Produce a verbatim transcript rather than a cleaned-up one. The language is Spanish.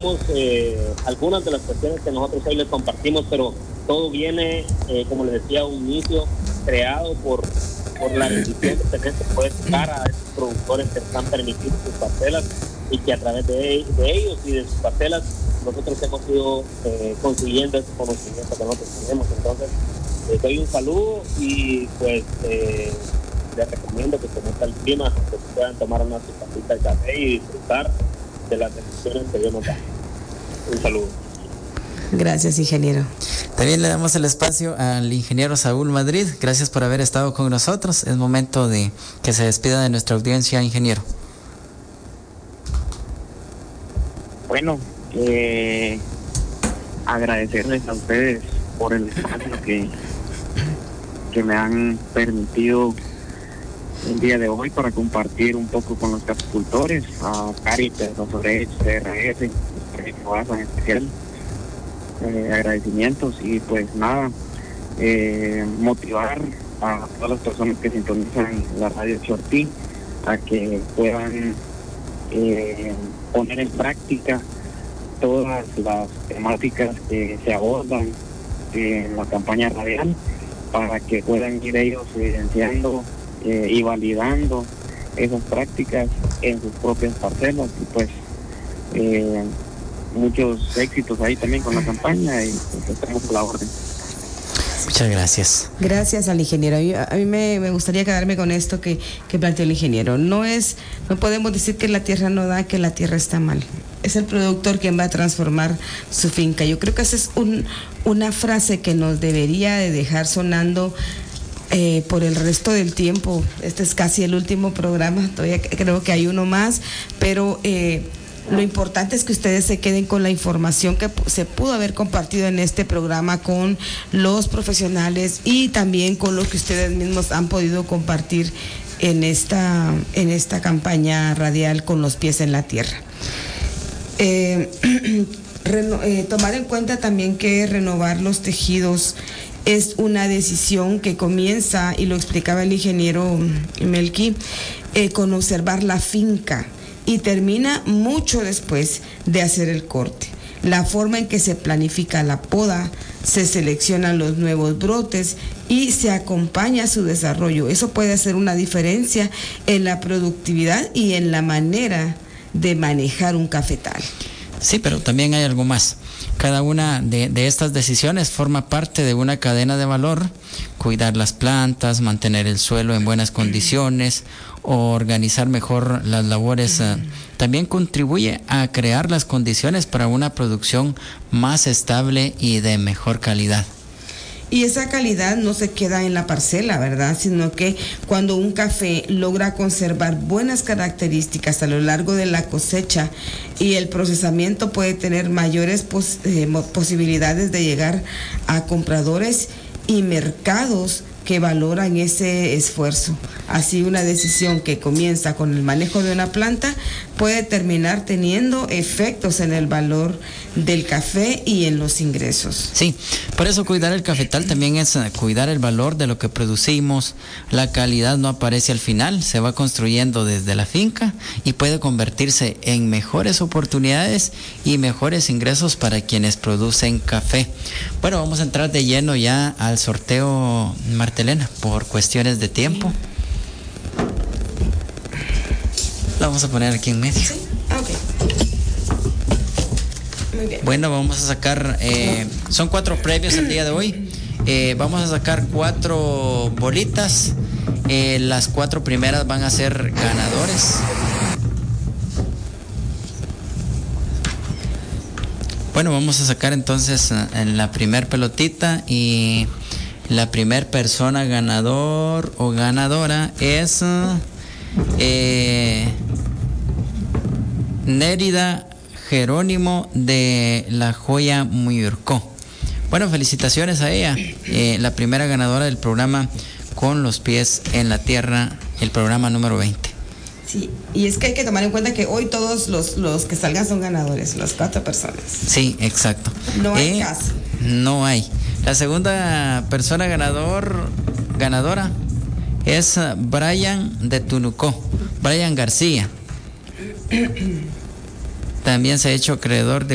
eh, algunas de las cuestiones que nosotros hoy les compartimos, pero todo viene, eh, como les decía, un inicio creado por, por la decisión que tenemos que puede tocar a estos productores que están permitiendo sus parcelas y que a través de, de ellos y de sus parcelas nosotros hemos ido eh, consiguiendo ese conocimiento que nosotros tenemos. Entonces, les doy un saludo y pues eh, les recomiendo que como está el clima, que puedan tomar una tacita de café y disfrutar de las decisiones que Dios nos da. Un saludo. Gracias, ingeniero. También le damos el espacio al ingeniero Saúl Madrid. Gracias por haber estado con nosotros. Es momento de que se despida de nuestra audiencia, ingeniero. Bueno, eh, agradecerles a ustedes por el espacio que, que me han permitido el día de hoy para compartir un poco con los caficultores, a Caritas, a Sorex, C R S, en especial. Eh, agradecimientos y pues nada, eh, motivar a todas las personas que sintonizan la radio Chortí a que puedan eh, poner en práctica todas las temáticas que se abordan en la campaña radial para que puedan ir ellos evidenciando eh, y validando esas prácticas en sus propias parcelas y pues eh, muchos éxitos ahí también con la campaña y pues, estamos a la orden. Muchas gracias. Gracias al ingeniero. A mí me, me gustaría quedarme con esto que, que planteó el ingeniero. No es, no podemos decir que la tierra no da, que la tierra está mal. Es el productor quien va a transformar su finca. Yo creo que esa es un, una frase que nos debería de dejar sonando eh, por el resto del tiempo. Este es casi el último programa, todavía creo que hay uno más, pero eh, lo importante es que ustedes se queden con la información que se pudo haber compartido en este programa con los profesionales y también con lo que ustedes mismos han podido compartir en esta, en esta campaña radial con los pies en la tierra. Eh, reno, eh, tomar en cuenta también que renovar los tejidos es una decisión que comienza, y lo explicaba el ingeniero Melqui, eh, con observar la finca, y termina mucho después de hacer el corte. La forma en que se planifica la poda, se seleccionan los nuevos brotes y se acompaña su desarrollo. Eso puede hacer una diferencia en la productividad y en la manera de manejar un cafetal. Sí, pero también hay algo más. Cada una de, de estas decisiones forma parte de una cadena de valor. Cuidar las plantas, mantener el suelo en buenas condiciones, organizar mejor las labores, uh, también contribuye a crear las condiciones para una producción más estable y de mejor calidad. Y esa calidad no se queda en la parcela, ¿verdad? Sino que cuando un café logra conservar buenas características a lo largo de la cosecha y el procesamiento, puede tener mayores pos- eh, posibilidades de llegar a compradores y mercados que valoran ese esfuerzo. Así, una decisión que comienza con el manejo de una planta puede terminar teniendo efectos en el valor del café y en los ingresos. Sí, por eso cuidar el cafetal también es cuidar el valor de lo que producimos. La calidad no aparece al final, se va construyendo desde la finca y puede convertirse en mejores oportunidades y mejores ingresos para quienes producen café. Bueno, vamos a entrar de lleno ya al sorteo, Martelena, por cuestiones de tiempo. La vamos a poner aquí en medio. Sí, ok. Muy bien. Bueno, vamos a sacar, eh, son cuatro premios el día de hoy. Eh, vamos a sacar cuatro bolitas. Eh, las cuatro primeras van a ser ganadores. Bueno, vamos a sacar entonces en la primer pelotita, y la primer persona ganador o ganadora es eh, Nérida Jerónimo de La Joya Muyurcó. Bueno, felicitaciones a ella, eh, la primera ganadora del programa Con los Pies en la Tierra, el programa número veinte. Sí, y es que hay que tomar en cuenta que hoy todos los, los que salgan son ganadores, las cuatro personas. Sí, exacto. No hay eh, caso. No hay. La segunda persona ganador, ganadora es Brian de Tunucó, Brian García. También se ha hecho acreedor de